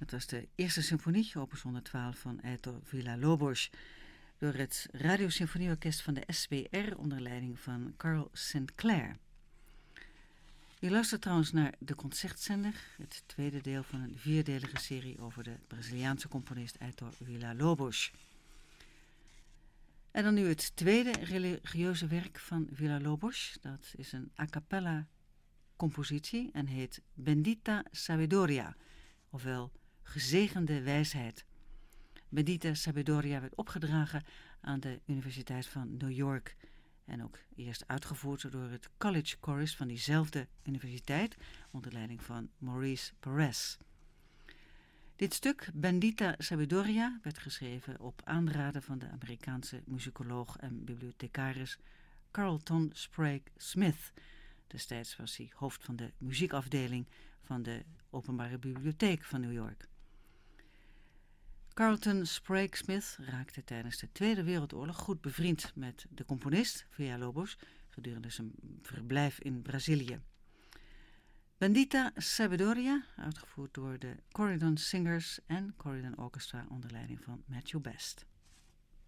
Dat was de eerste symfonie, opus 112 van Heitor Villa-Lobos, door het Radiosymfonieorkest van de SWR onder leiding van Carl St. Clair. Je luistert trouwens naar De Concertzender, het tweede deel van een vierdelige serie over de Braziliaanse componist Heitor Villa-Lobos. En dan nu het tweede religieuze werk van Villa-Lobos. Dat is een a cappella compositie en heet Bendita Sabedoria, ofwel Gezegende Wijsheid. Bendita Sabedoria werd opgedragen aan de Universiteit van New York en ook eerst uitgevoerd door het College Chorus van diezelfde universiteit onder leiding van Maurice Perez. Dit stuk, Bendita Sabedoria, werd geschreven op aanraden van de Amerikaanse muzikoloog en bibliothecaris Carlton Sprague Smith. Destijds was hij hoofd van de muziekafdeling van de Openbare Bibliotheek van New York. Carlton Sprague Smith raakte tijdens de Tweede Wereldoorlog goed bevriend met de componist Villa-Lobos gedurende zijn verblijf in Brazilië. Bendita Sabedoria, uitgevoerd door de Corridon Singers en Corridon Orchestra onder leiding van Matthew Best.